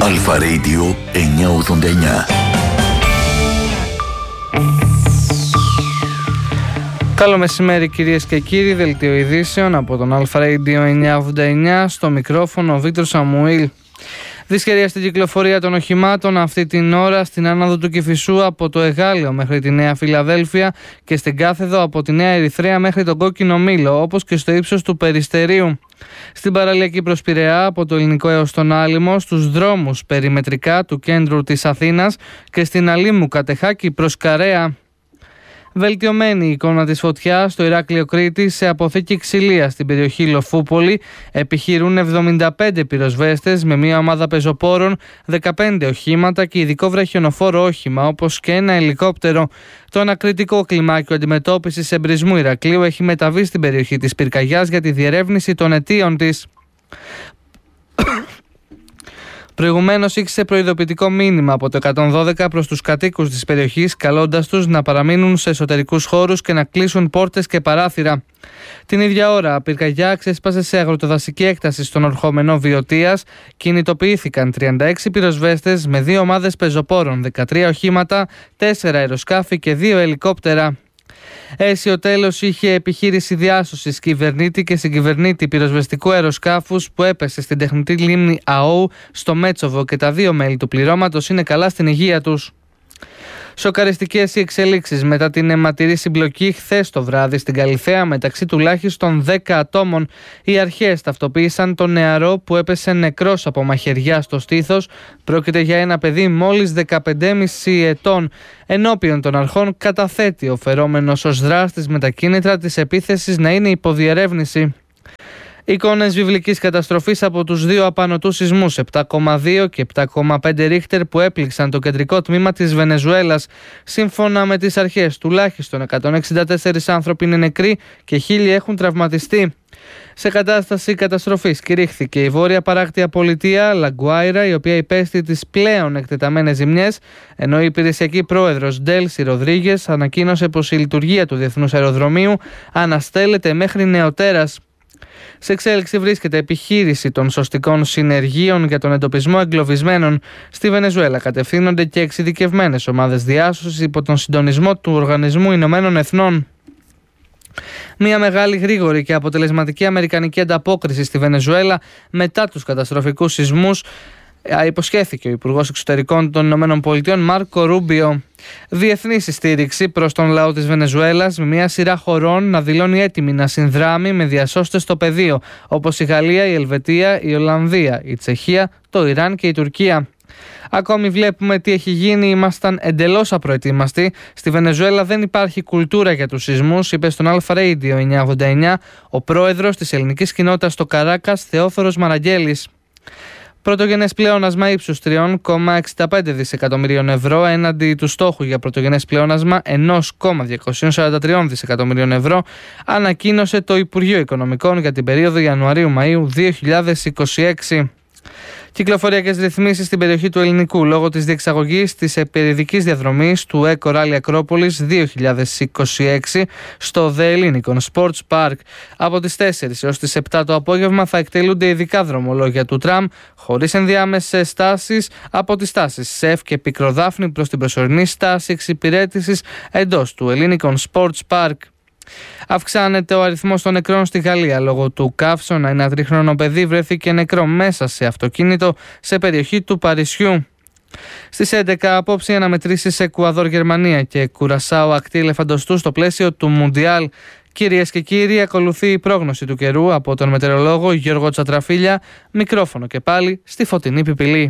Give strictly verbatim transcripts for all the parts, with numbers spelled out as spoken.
Αλφα Radio εννιακόσια ογδόντα εννιά. Καλό μεσημέρι κυρίες και κύριοι, δελτίο ειδήσεων από τον Αλφα Radio εννιακόσια ογδόντα εννιά, στο μικρόφωνο ο Βίκτορ Σαμουήλ. Δυσκαιρία στην κυκλοφορία των οχημάτων αυτή την ώρα στην άνοδο του Κηφισού από το Εγάλεο μέχρι τη Νέα Φιλαδέλφια και στην κάθεδο από τη Νέα Ερυθρέα μέχρι τον Κόκκινο Μήλο, όπως και στο ύψος του Περιστερίου. Στην παραλιακή προς Πειραιά από το Ελληνικό έως τον Άλυμο, στους δρόμους περιμετρικά του κέντρου της Αθήνας και στην Αλήμου Κατεχάκη προς Καρέα. Βελτιωμένη η εικόνα της φωτιάς στο Ηράκλειο Κρήτης σε αποθήκη ξυλία στην περιοχή Λοφούπολη. Επιχειρούν εβδομήντα πέντε πυροσβέστες με μια ομάδα πεζοπόρων, δεκαπέντε οχήματα και ειδικό βραχιονοφόρο όχημα, όπως και ένα ελικόπτερο. Το ανακριτικό κλιμάκιο αντιμετώπισης εμπρισμού Ηρακλείου έχει μεταβεί στην περιοχή της Πυρκαγιάς για τη διερεύνηση των αιτίων της. Προηγουμένως ήξερε προειδοποιητικό μήνυμα από το εκατόν δώδεκα προς τους κατοίκους της περιοχής, καλώντας τους να παραμείνουν σε εσωτερικούς χώρους και να κλείσουν πόρτες και παράθυρα. Την ίδια ώρα, πυρκαγιά ξέσπασε σε αγροτοδασική έκταση στον ορχόμενο Βιωτίας. Κινητοποιήθηκαν τριάντα έξι πυροσβέστες με δύο ομάδες πεζοπόρων, δεκατρία οχήματα, τέσσερα αεροσκάφη και δύο ελικόπτερα. Αίσιο τέλος είχε επιχείρηση διάσωσης κυβερνήτη και συγκυβερνήτη πυροσβεστικού αεροσκάφους που έπεσε στην τεχνητή λίμνη ΑΟΥ στο Μέτσοβο και τα δύο μέλη του πληρώματος είναι καλά στην υγεία τους. Σοκαριστικές οι εξελίξεις μετά την αιματηρή συμπλοκή χθες το βράδυ στην Καλιθέα μεταξύ τουλάχιστον δέκα ατόμων. Οι αρχές ταυτοποίησαν τον νεαρό που έπεσε νεκρός από μαχαιριά στο στήθος. Πρόκειται για ένα παιδί μόλις δεκαπέντε κόμμα πέντε ετών. Ενώπιον των αρχών καταθέτει ο φερόμενος ως δράστης με τα κίνητρα της επίθεσης να είναι υποδιερεύνηση. Εικόνες βιβλικής καταστροφής από τους δύο απανωτούς σεισμούς επτά κόμμα δύο και επτά κόμμα πέντε ρίχτερ που έπληξαν το κεντρικό τμήμα της Βενεζουέλας. Σύμφωνα με τις αρχές, τουλάχιστον εκατόν εξήντα τέσσερις άνθρωποι είναι νεκροί και χίλιοι έχουν τραυματιστεί. Σε κατάσταση καταστροφής κηρύχθηκε η βόρεια παράκτια πολιτεία Λαγκουάιρα, η οποία υπέστη τις πλέον εκτεταμένες ζημιές, ενώ η υπηρεσιακή πρόεδρος Ντέλσι Ροδρίγες ανακοίνωσε πως η λειτουργία του Διεθνούς Αεροδρομίου αναστέλλεται μέχρι νεοτέρας. Σε εξέλιξη βρίσκεται επιχείρηση των σωστικών συνεργείων για τον εντοπισμό εγκλωβισμένων. Στη Βενεζουέλα κατευθύνονται και εξειδικευμένες ομάδες διάσωσης υπό τον συντονισμό του Οργανισμού Ηνωμένων Εθνών. Μια μεγάλη, γρήγορη και αποτελεσματική αμερικανική ανταπόκριση στη Βενεζουέλα μετά τους καταστροφικούς σεισμούς υποσχέθηκε ο Υπουργός Εξωτερικών των Ηνωμένων Πολιτειών Μάρκο Ρούμπιο. Διεθνή στήριξη προς τον λαό της Βενεζουέλας, με μια σειρά χωρών να δηλώνει έτοιμη να συνδράμει με διασώστες στο πεδίο, όπως η Γαλλία, η Ελβετία, η Ολλανδία, η Τσεχία, το Ιράν και η Τουρκία. Ακόμη βλέπουμε τι έχει γίνει, ήμασταν εντελώς απροετοίμαστοι. Στη Βενεζουέλα δεν υπάρχει κουλτούρα για τους σεισμούς, είπε στον Αλφα Radio εννιακόσια ογδόντα εννιά ο πρόεδρος της ελληνικής κοινότητας στο Καράκας, Θεόφωρος Μαραγγέλης. Πρωτογενές πλεόνασμα ύψους τρία κόμμα εξήντα πέντε δισεκατομμυρίων ευρώ έναντι του στόχου για πρωτογενές πλεόνασμα ένα κόμμα διακόσια σαράντα τρία δισεκατομμυρίων ευρώ ανακοίνωσε το Υπουργείο Οικονομικών για την περίοδο Ιανουαρίου-Μαΐου δύο χιλιάδες είκοσι έξι. Κυκλοφοριακές ρυθμίσεις στην περιοχή του Ελληνικού λόγω της διεξαγωγής της επεριδικής διαδρομής του Eco Rally Ακρόπολης δύο χιλιάδες είκοσι έξι στο The Ellinikon Sports Park. Από τις τέσσερις έως τις επτά το απόγευμα θα εκτελούνται ειδικά δρομολόγια του τραμ χωρίς ενδιάμεσες στάσεις από τις στάσεις ΣΕΦ και Πικροδάφνη προς την προσωρινή στάση εξυπηρέτησης εντός του Ellinikon Sports Park. Αυξάνεται ο αριθμός των νεκρών στη Γαλλία λόγω του καύσωνα. Ένα τριχρονό παιδί βρέθηκε νεκρό μέσα σε αυτοκίνητο σε περιοχή του Παρισιού. Στις έντεκα απόψε αναμετρήσεις Εκουαδόρ, Γερμανία και Κουρασάο ακτή ελεφαντοστού στο πλαίσιο του Μουντιάλ. Κυρίες και κύριοι, ακολουθεί η πρόγνωση του καιρού από τον μετεωρολόγο Γιώργο Τσατραφίλια. Μικρόφωνο και πάλι στη φωτεινή Πιπιλή.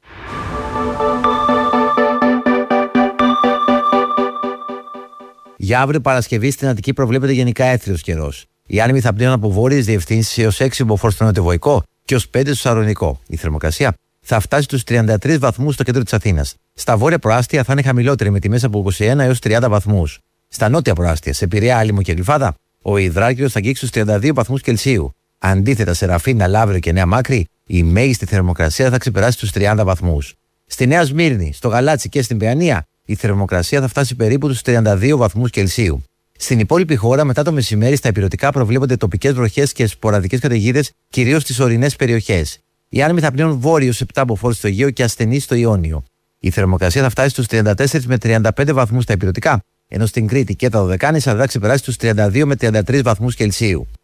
Για αύριο Παρασκευή στην Αττική προβλέπεται γενικά έθριος καιρός. Οι άνεμοι θα πλέουν από βόρειες διευθύνσεις έως έξι μποφόρ στο νοτιοβοϊκό και ως πέντε στο Σαρονικό. Η θερμοκρασία θα φτάσει στους τριάντα τρεις βαθμούς στο κέντρο της Αθήνας. Στα βόρεια προάστια θα είναι χαμηλότερη με τιμές από είκοσι ένα έως τριάντα βαθμούς. Στα νότια προάστια, σε Πειραιά, Άλυμο και Γλυφάδα, ο υδράργυρος θα αγγίξει στους τριάντα δύο βαθμούς Κελσίου. Αντίθετα, σε Ραφίνα, Λαύριο και Νέα Μάκρη, η μέγιστη θερμοκρασία θα ξεπεράσει τους τριάντα βαθμούς. Στη Νέα Σμύρνη, στο Γαλάτσι και στην Παιανία, η θερμοκρασία θα φτάσει περίπου τους τριάντα δύο βαθμούς Κελσίου. Στην υπόλοιπη χώρα, μετά το μεσημέρι, στα ηπειρωτικά προβλέπονται τοπικές βροχές και σποραδικές καταιγίδες, κυρίως στις ορεινές περιοχές. Οι άνεμοι θα πλέουν βόρειο σε επτά μποφόρ στο Αιγαίο και ασθενεί στο Ιόνιο. Η θερμοκρασία θα φτάσει στους τριάντα τέσσερα με τριάντα πέντε βαθμούς στα ηπειρωτικά, ενώ στην Κρήτη και τα Δωδεκάνησα θα ξεπεράσει τους τριάντα δύο με τριάντα τρεις βαθμούς Κελσίου.